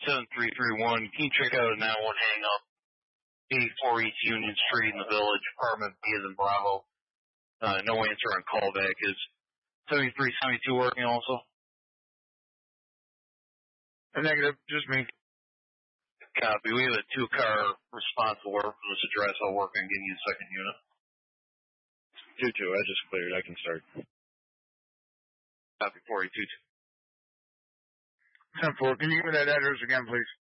7331, can you check out a 911 hang-up, 84 East Union Street in the Village, apartment B as in Bravo. No answer on callback. Is 7372 working also? A negative, just me. Copy. We have a 2-car responsible work from this address. I'll work on getting you a second unit. 2-2, I just cleared. I can start. Copy, 42. 10-4. Can you give me that address again, please?